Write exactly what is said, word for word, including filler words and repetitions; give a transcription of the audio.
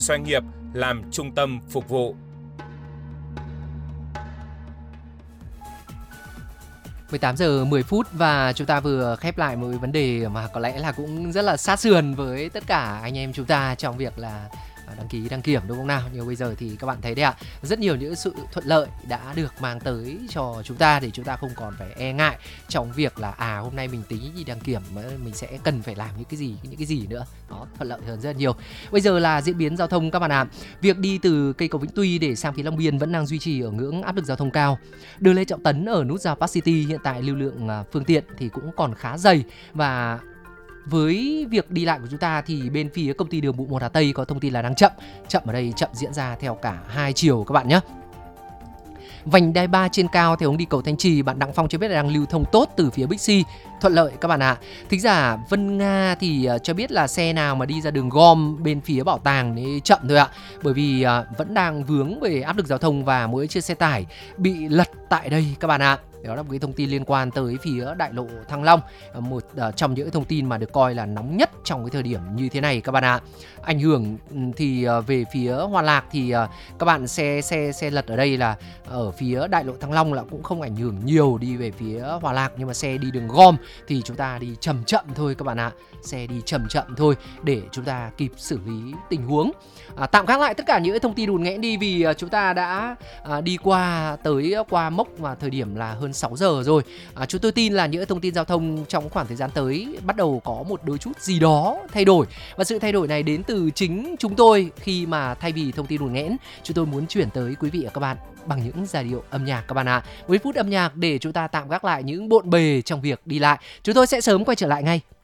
doanh nghiệp làm trung tâm phục vụ. mười tám giờ mười phút và chúng ta vừa khép lại một vấn đề mà có lẽ là cũng rất là sát sườn với tất cả anh em chúng ta trong việc là đăng ký đăng kiểm, đúng không nào? Nhưng bây giờ thì các bạn thấy đấy ạ, rất nhiều những sự thuận lợi đã được mang tới cho chúng ta để chúng ta không còn phải e ngại trong việc là à hôm nay mình tính đi đăng kiểm mình sẽ cần phải làm những cái gì những cái gì nữa. Đó, thuận lợi hơn rất nhiều. Bây giờ là diễn biến giao thông các bạn ạ. Việc đi từ cây cầu Vĩnh Tuy để sang phía Long Biên vẫn đang duy trì ở ngưỡng áp lực giao thông cao. Đường Lê Trọng Tấn ở nút giao Park City hiện tại lưu lượng phương tiện thì cũng còn khá dày, và với việc đi lại của chúng ta thì bên phía công ty đường bộ một Hà Tây có thông tin là đang chậm. Chậm ở đây chậm diễn ra theo cả hai chiều các bạn nhé. Vành đai ba trên cao theo hướng đi cầu Thanh Trì, bạn Đặng Phong cho biết là đang lưu thông tốt từ phía Bixi, thuận lợi các bạn ạ. Thính giả Vân Nga thì cho biết là xe nào mà đi ra đường gom bên phía bảo tàng thì chậm thôi ạ, bởi vì vẫn đang vướng về áp lực giao thông và mỗi chiếc xe tải bị lật tại đây các bạn ạ. Đó là một cái thông tin liên quan tới phía đại lộ Thăng Long, một uh, trong những thông tin mà được coi là nóng nhất trong cái thời điểm như thế này các bạn ạ. Ảnh hưởng thì uh, về phía Hòa Lạc thì uh, các bạn xe xe xe lật ở đây là ở phía đại lộ Thăng Long là cũng không ảnh hưởng nhiều đi về phía Hòa Lạc, nhưng mà xe đi đường gom thì chúng ta đi chậm chậm thôi các bạn ạ. Xe đi chậm chậm thôi để chúng ta kịp xử lý tình huống. À, tạm gác lại tất cả những thông tin đùn nghẽn đi vì chúng ta đã à, đi qua tới qua mốc và thời điểm là hơn sáu giờ rồi. À, chúng tôi tin là những thông tin giao thông trong khoảng thời gian tới bắt đầu có một đôi chút gì đó thay đổi, và sự thay đổi này đến từ chính chúng tôi khi mà thay vì thông tin đùn nghẽn, chúng tôi muốn chuyển tới quý vị và các bạn bằng những giai điệu âm nhạc các bạn ạ. Với phút âm nhạc để chúng ta tạm gác lại những bộn bề trong việc đi lại. Chúng tôi sẽ sớm quay trở lại ngay.